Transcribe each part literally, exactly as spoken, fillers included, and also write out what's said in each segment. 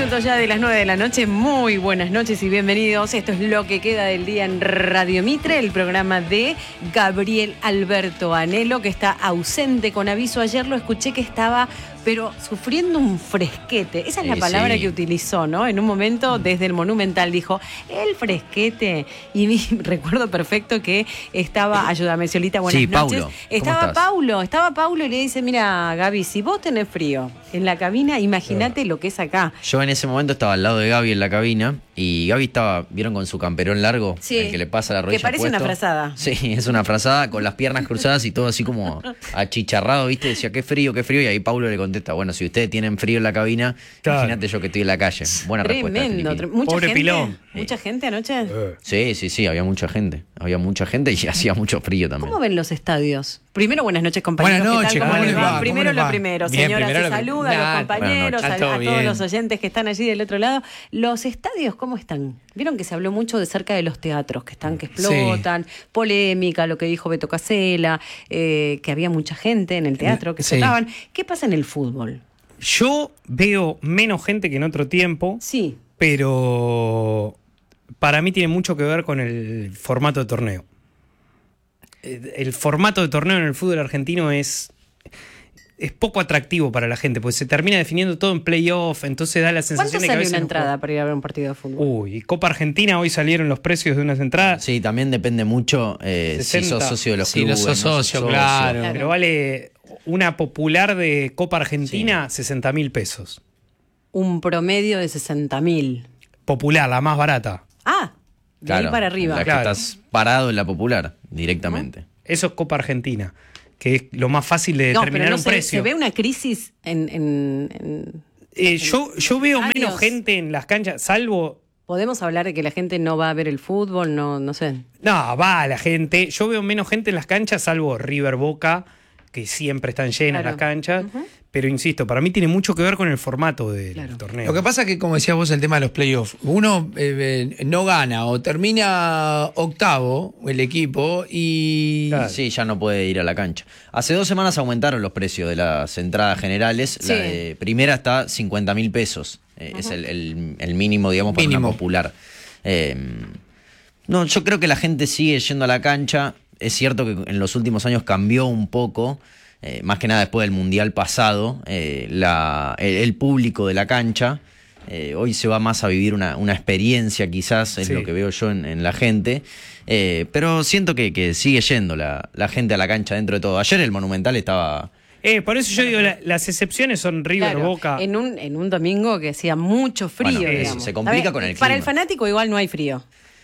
minutos ya de las nueve de la noche. Muy buenas noches y bienvenidos. Esto es lo que queda del día en Radio Mitre, el programa de Gabriel Alberto Anelo, que está ausente con aviso. Ayer lo escuché que estaba, pero sufriendo un fresquete. Esa es la Sí, palabra sí. que utilizó, ¿no? En un momento desde el Monumental dijo, el fresquete. Y mi, recuerdo perfecto que estaba, ayúdame, Ciolita, buenas Sí, noches. Paulo, ¿cómo Estaba estás? Paulo, estaba Paulo y le dice, mira, Gaby, si vos tenés frío en la cabina, imagínate lo que es acá. Yo en ese momento estaba al lado de Gaby en la cabina y Gaby estaba, ¿vieron con su camperón largo? Sí, el que le pasa la rodilla que parece puesto. una frazada. Sí, es una frazada con las piernas cruzadas y todo así como achicharrado, ¿viste? Decía, qué frío, qué frío. Y ahí Paulo le contesta, bueno, si ustedes tienen frío en la cabina, Claro. imagínate yo que estoy en la calle. Buena respuesta. Tremendo. Filipino. tre- Mucha Pobre gente, Pilón. mucha gente anoche. Sí, sí, sí, había mucha gente. Había mucha gente y hacía mucho frío también. ¿Cómo ven los estadios? Primero, buenas noches, compañeros. Buenas ¿Qué tal? noches, ¿Cómo ¿cómo les les va? va? Primero ¿Cómo les lo va? primero. Bien, Señora, primero se lo- saluda a los Nah, compañeros, buenas a, noches. Todo a todos bien. los oyentes que están allí del otro lado. Los estadios, ¿cómo están? Vieron que se habló mucho de cerca de los teatros, que están, que explotan, polémica, lo que dijo Beto Casella, eh, que había mucha gente en el teatro, que Sí. explotaban. ¿Qué pasa en el fútbol? Yo veo menos gente que en otro tiempo, Sí. pero para mí tiene mucho que ver con el formato de torneo. El el formato de torneo en el fútbol argentino es, es poco atractivo para la gente, porque se termina definiendo todo en playoff, entonces da la ¿Cuánto sensación de que a sale veces una no entrada para ir a ver un partido de fútbol? juega. Uy, Copa Argentina, hoy salieron los precios de unas entradas, Sí, también depende mucho eh, si sesenta. sos socio de los Si clubes. no sos no socio, claro. Claro. pero vale una popular de Copa Argentina, sesenta mil pesos. Un promedio de sesenta mil. Popular, la más barata. Ah, de Claro, ahí para arriba. la que Claro. estás parado en la popular directamente. Eso es Copa Argentina, que es lo más fácil de No, determinar pero no un se, precio. se ve una crisis en... en- en- Eh, yo, yo veo años. menos gente en las canchas, salvo... ¿Podemos hablar de que la gente no va a ver el fútbol? No, no sé. No, va la gente. Yo veo menos gente en las canchas, salvo River Boca, que siempre están llenas Claro. las canchas. Ujú. Pero insisto, para mí tiene mucho que ver con el formato del Claro. torneo. Lo que pasa es que, como decías vos, el tema de los playoffs, uno eh, eh, no gana o termina octavo el equipo y... Claro. Sí, ya no puede ir a la cancha. Hace dos semanas aumentaron los precios de las entradas generales. Sí. La de primera está cincuenta mil pesos. Eh, Es el, el- el mínimo, digamos, para Mínimo. una popular. Eh, no, yo creo que la gente sigue yendo a la cancha. Es cierto que en los últimos años cambió un poco. eh, más que nada después del Mundial pasado, eh, la, el, el público de la cancha. Eh, hoy se va más a vivir una, una experiencia, quizás, es Sí. lo que veo yo en, en la gente. Eh, pero siento que, que sigue yendo la, la gente a la cancha dentro de todo. Ayer el Monumental estaba... Eh, por eso yo digo, la- las excepciones son River Claro, Boca. en un, en un domingo que hacía mucho frío. Bueno, eso, digamos. se complica A ver, con el Para el clima. fanático igual no hay frío.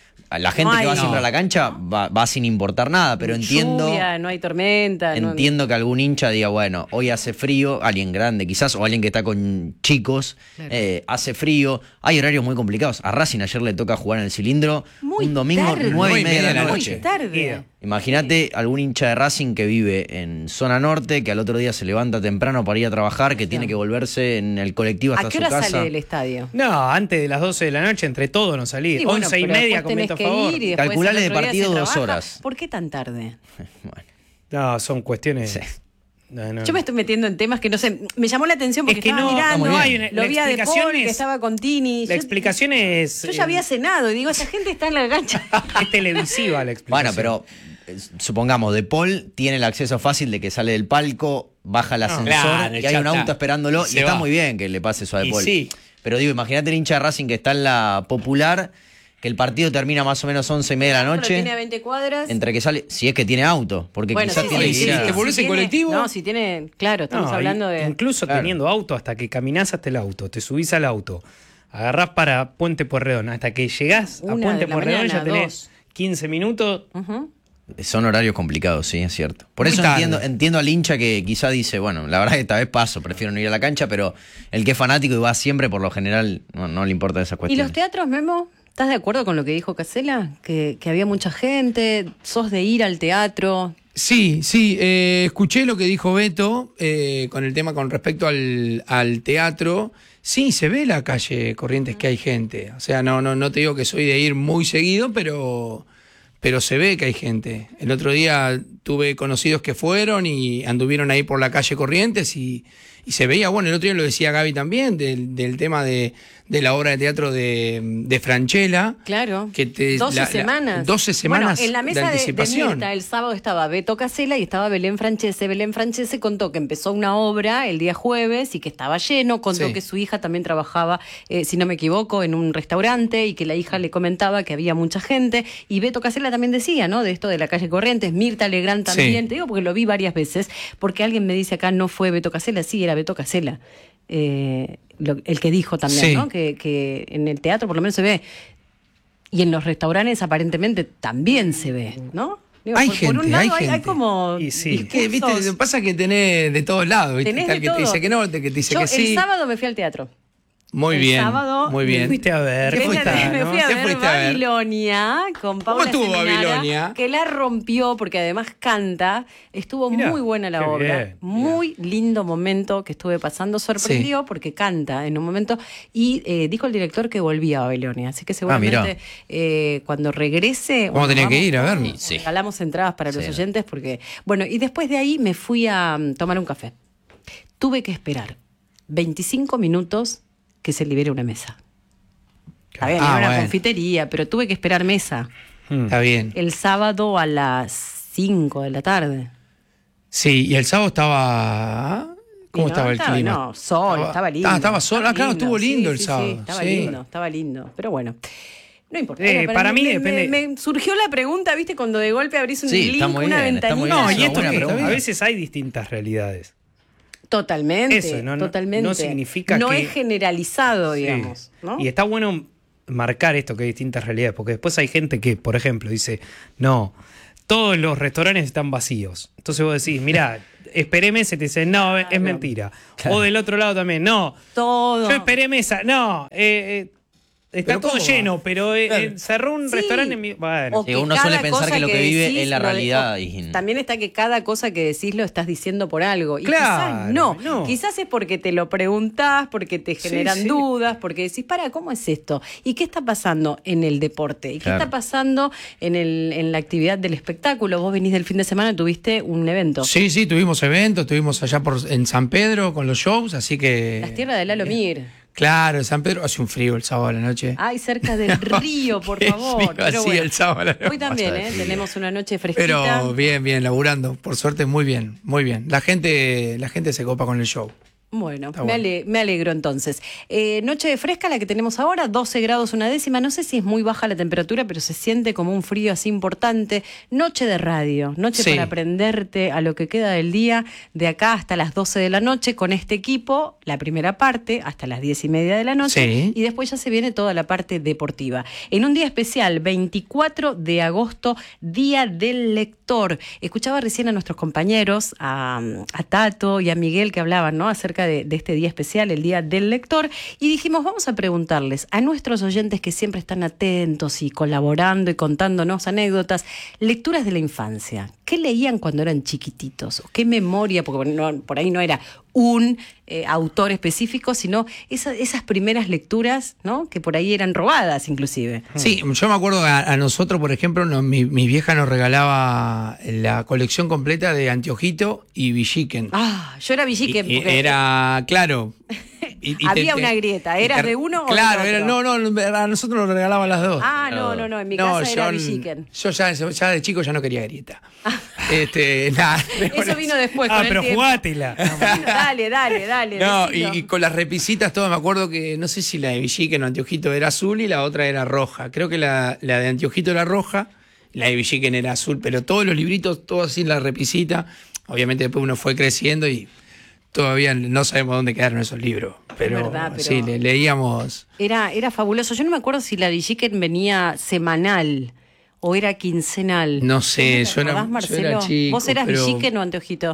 La gente No que va hay- siempre no. a la cancha va, va sin importar nada, pero entiendo... Lluvia, no hay tormenta. no- Entiendo que algún hincha diga, bueno, hoy hace frío, alguien grande quizás, o alguien que está con chicos, Claro. eh, hace frío, hay horarios muy complicados. A Racing ayer le toca jugar en el cilindro Muy un domingo tarde. nueve y media de la Muy noche. tarde. Imagínate algún hincha de Racing que vive en zona norte, que al otro día se levanta temprano para ir a trabajar, que tiene que volverse en el colectivo hasta ¿A qué su hora casa. sale del estadio? No, antes de las doce de la noche, entre todos no salir. Sí, bueno, Once y pero media después con tenés viento a que favor. ir y después Calculale el de otro día partido se dos trabaja. horas. ¿Por qué tan tarde? Bueno. No, son cuestiones... Sí. No, no. Yo me estoy metiendo en temas que no sé. Me llamó la atención porque Es que estaba no, mirando. no hay una- lo la vi a De explicación Paul, que es- estaba con Tini. La Yo- explicación es... Yo ya había eh, cenado y digo, esa gente está en la cancha. Es televisiva la explicación. Bueno, pero eh, supongamos, De Paul tiene el acceso fácil de que sale del palco, baja el ascensor claro, y ya hay un está. auto esperándolo Se y está va. muy bien que le pase eso a De Y Paul. sí. Pero digo, imagínate el hincha de Racing que está en la popular, que el partido termina más o menos once y media de la Pero tiene a noche, veinte cuadras. entre que sale, si es que tiene auto, porque Bueno, quizás sí, tiene sí, que sí, ir a- ¿Te volvés en tiene- colectivo? No, si tiene. Claro, estamos No, hablando y- de. Incluso Claro. teniendo auto, hasta que caminás hasta el auto, te subís al auto, agarrás para Puente Pueyrredón, hasta que llegás Una a Puente de la Pueyrredón ya mañana, tenés dos. quince minutos. Ujú. Son horarios complicados, sí, es cierto. Por Muy eso tarde. entiendo, entiendo al hincha que quizá dice, bueno, la verdad que esta vez paso, prefiero no ir a la cancha, pero el que es fanático y va siempre, por lo general, no, no le importa esas ¿Y cuestiones. los teatros, Memo? ¿Estás de acuerdo con lo que dijo Casella? Que, que había mucha gente, sos de ir al teatro. Sí, sí, eh, escuché lo que dijo Beto eh, con el tema con respecto al, al teatro. Sí, se ve la calle Corrientes que hay gente. O sea, no, no, no te digo que soy de ir muy seguido, pero, pero se ve que hay gente. El otro día tuve conocidos que fueron y anduvieron ahí por la calle Corrientes y, y se veía, bueno, el otro día lo decía Gaby también, del, del tema de, de la obra de teatro de, de Francella. Claro. Que te, doce la- la- semanas. doce semanas bueno, en la mesa de de, de anticipación. Mirta el sábado estaba Beto Casella y estaba Belén Francese. Belén Francese contó que empezó una obra el día jueves y que estaba lleno. Contó Sí. que su hija también trabajaba, eh, si no me equivoco, en un restaurante y que la hija le comentaba que había mucha gente. Y Beto Casella también decía, ¿no? De esto de la calle Corrientes. Mirta Legrand también. Sí. Te digo porque lo vi varias veces. Porque alguien me dice acá, no fue Beto Casella. Sí, era Beto Casella. Eh, lo- el que dijo también, Sí. ¿no? Que, que en el teatro por lo menos se ve. Y en los restaurantes aparentemente también se ve, ¿no? Digo, Hay por, por gente, un lado hay hay, hay gente. como Y sí. Que, viste, discursos. lo que pasa es que tenés de todos lados, ¿viste? Tenés Está de el que te todo. dice que no, el que te dice Yo que sí. el sábado me fui al teatro. Muy el bien. sábado muy bien. fuiste a ver? ¿Qué Me fuiste a me ver? fui a ¿Qué ver fuiste a ver? Babilonia con Paula estuvo Seminara, Babilonia? que la rompió porque además canta. Estuvo Mirá, muy buena la qué obra. bien, muy lindo momento que estuve pasando. Sorprendió porque canta en un momento. Y eh, dijo el director que volvía a Babilonia. Así que seguramente mirá. eh, cuando regrese... Vamos a tener que ir a vamos, verlo. Sí. Regalamos entradas para los Sí. oyentes porque... Bueno, y después de ahí me fui a mm, tomar un café. Tuve que esperar veinticinco minutos que se libere una mesa. Está bien, Ah, era una bueno. confitería, pero tuve que esperar mesa. Mm. Está bien. El sábado a las cinco de la tarde. Sí, y el sábado estaba. ¿Cómo Y no, estaba el clima? No, sol, estaba lindo. Ah, estaba sol. Ah, claro, estuvo lindo sí, el sí, sábado. Sí, estaba sí. lindo, estaba lindo. Pero bueno, no importa. Eh, Era para mí me, depende- Me, me surgió la pregunta, ¿viste? Cuando de golpe abrís un Sí, link, está muy una bien, está muy ventanita. bien. No, Es y una esto buena que pregunta. a veces hay distintas realidades. Totalmente. Eso, no- no- totalmente. no significa No que- es generalizado, Sí. digamos. ¿no? Y está bueno marcar esto que hay distintas realidades, porque después hay gente que, por ejemplo, dice, no, todos los restaurantes están vacíos. Entonces vos decís, mirá, esperé mesa y te dicen, no, es Claro. mentira. O del otro lado también, no, Todo. yo esperé mesa, no, eh, eh, está ¿Pero todo cómo va? lleno, pero eh, Claro. eh, cerró un Sí. restaurante en mi... Bueno. O Sí, uno suele cada pensar cosa que lo que vive decís es la lo de- realidad o- y- También está que cada cosa que decís lo estás diciendo por algo. Y Claro, quizás no. no. Quizás es porque te lo preguntás, porque te Sí, generan sí. dudas, porque decís, para, ¿cómo es esto? ¿Y qué está pasando en el deporte? ¿Y qué Claro. está pasando en, el, en la actividad del espectáculo? Vos venís del fin de semana, tuviste un evento. Sí, sí, tuvimos eventos, estuvimos allá por, en San Pedro con los shows, así que. Las tierras de Lalo Mir. Claro, en San Pedro hace un frío el sábado a la noche. Ay, cerca del río, por Qué favor. frío Pero hacía bueno, el sábado a la noche. hoy también, Basta de ¿eh? frío. Tenemos una noche fresquita. Pero bien, bien, laburando. Por suerte, muy bien, muy bien. La gente, la gente se copa con el show. Bueno, Está me, bueno. ale- me alegro entonces. Eh, noche fresca la que tenemos ahora, doce grados una décima. No sé si es muy baja la temperatura, pero se siente como un frío así importante. Noche de radio, noche Sí. para aprenderte a lo que queda del día, de acá hasta las doce de la noche, con este equipo, la primera parte, hasta las diez y media de la noche. Sí. Y después ya se viene toda la parte deportiva. En un día especial, veinticuatro de agosto, Día del Lector. Escuchaba recién a nuestros compañeros, a, a Tato y a Miguel, que hablaban, ¿no?, acerca de, de este día especial, el Día del Lector, y dijimos, vamos a preguntarles a nuestros oyentes que siempre están atentos y colaborando y contándonos anécdotas, lecturas de la infancia. ¿Qué leían cuando eran chiquititos? ¿O qué memoria? Porque no- por ahí no era un eh, autor específico, sino esa- esas primeras lecturas, ¿no?, que por ahí eran robadas inclusive. Sí, yo me acuerdo a, a nosotros, por ejemplo, nos- mi, mi vieja nos regalaba la colección completa de Antiojito y Villiquen. Ah, yo era Villiquen. Y- y porque- era, claro. y- y Había una grieta, y ¿eras de uno o del Claro, otro? era, no, no, a nosotros nos regalaban las dos. Ah, no, no, no, en mi No, casa era yo, Villiquen. yo ya, ya de chico ya no quería grieta. este, nada, Eso vino después. Ah, con el pero tiempo. jugátela. Vino- Dale, dale, dale. No, decilo. y, y con las repisitas todas me acuerdo que no sé si la de Villiquen o Antiojito era azul y la otra era roja. Creo que la, la de Antiojito era roja, la de Villiquen era azul, pero todos los libritos, todos así en la repisita. Obviamente después uno fue creciendo y todavía no sabemos dónde quedaron esos libros. Pero, verdad, pero- sí, le, leíamos. Era, era fabuloso. Yo no me acuerdo si la Villiquen venía semanal o era quincenal. No sé, ¿Te yo era- acordás, yo Marcelo? era chico, ¿Vos eras pero- Villiquen o Anteojito?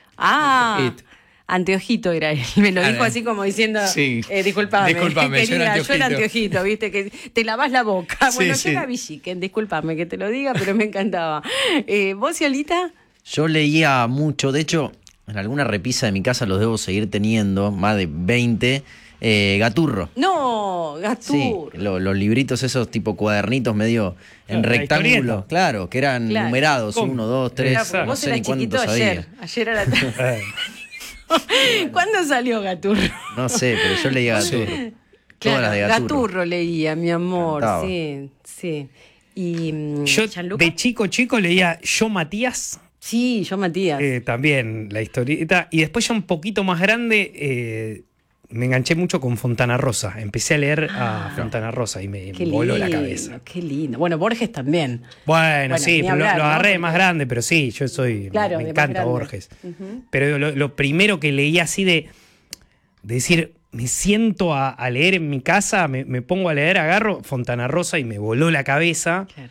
Ah, Anteojito. Anteojito era él. Me lo Ah, dijo así como diciendo, sí. eh, disculpame, Disculpame, yo era querida, yo era Anteojito. Anteojito, viste, que te lavas la boca. Sí, Bueno, yo sí. era Villiquen, disculpame que te lo diga, pero me encantaba. Eh, ¿Vos, Yolita? Yo leía mucho, de hecho, en alguna repisa de mi casa los debo seguir teniendo, más de veinte, eh, Gaturro. No, Sí, Gatur. lo- los libritos esos tipo cuadernito medio en Claro, la rectángulo, historieta. claro, que eran Claro. numerados, ¿Cómo? uno, dos, tres, Claro, porque no vos sé eras ni chiquito cuántos ayer. había. Ayer era la Eh, ¿Cuándo salió Gaturro? No sé, pero yo leía Gaturro. Claro, Todas las de Gaturro. Gaturro leía, mi amor, Cantaba. sí, sí. Y mm, Yo Gianluca? de chico chico leía Yo Matías, Sí, yo Matías. eh, también la historieta. Y después ya un poquito más grande eh, me enganché mucho con Fontana Rosa. Empecé a leer Ah. a Fontana Rosa y me Qué voló lindo, la cabeza. qué lindo. Bueno, Borges también. Bueno, Bueno, sí, ni pero hablar, lo, lo ¿no? agarré de Porque- más grande, pero sí, yo soy. Claro, me de más encanta grande. Borges. Ujú. Pero lo, lo primero que leí así de, de decir, me siento a, a leer en mi casa, me, me pongo a leer, agarro Fontana Rosa y me voló la cabeza. Claro.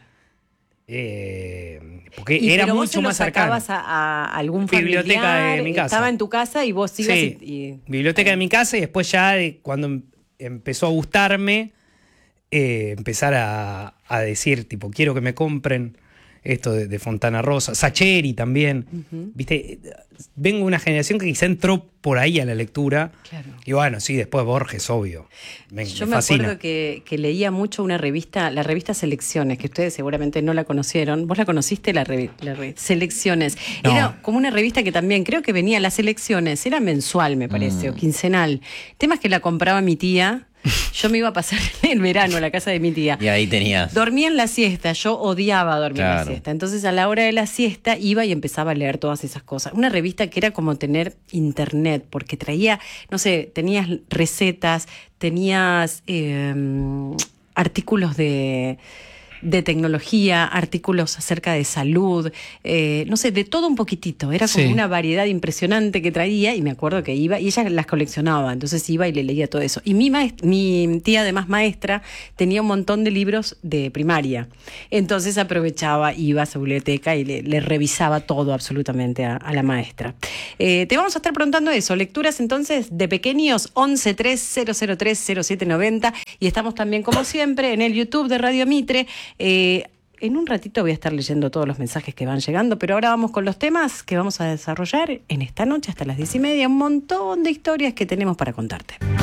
eh, porque Y, era pero vos mucho se lo más cercano. sacabas a, a algún Biblioteca familiar, de mi casa. Estaba en tu casa y vos ibas Sí, y, y- biblioteca de mi casa y después ya de cuando em- empezó a gustarme, eh, empezar a, a decir, tipo, quiero que me compren esto de, de Fontana Rosa, Sacheri también, viste, vengo de una generación que quizá entró por ahí a la lectura, Claro. y bueno, sí, después Borges, obvio, me, Yo me me fascina. acuerdo que, que leía mucho una revista, la revista Selecciones, que ustedes seguramente no la conocieron. ¿Vos la conociste, la revista? Selecciones. No. Era como una revista que también, creo que venía, las Selecciones, era mensual, me parece, o quincenal. Temas que la compraba mi tía. Yo me iba a pasar el verano a la casa de mi tía. Y ahí tenías. Dormía en la siesta, yo odiaba dormir en la Claro. siesta. Entonces a la hora de la siesta iba y empezaba a leer todas esas cosas. Una revista que era como tener internet, porque traía, no sé, tenías recetas, tenías eh, artículos de, de tecnología, artículos acerca de salud, eh, no sé, de todo un poquitito. Era como Sí. una variedad impresionante que traía y me acuerdo que iba y ella las coleccionaba, entonces iba y le leía todo eso. Y mi, maest- mi tía, además maestra, tenía un montón de libros de primaria. Entonces aprovechaba, iba a su biblioteca y le, le revisaba todo absolutamente a, a la maestra. Eh, te vamos a estar preguntando eso, lecturas entonces de pequeños, once tres cero cero tres cero siete noventa, y estamos también como siempre en el YouTube de Radio Mitre. Eh, en un ratito voy a estar leyendo todos los mensajes que van llegando, pero ahora vamos con los temas que vamos a desarrollar en esta noche hasta las diez y media. Un montón de historias que tenemos para contarte.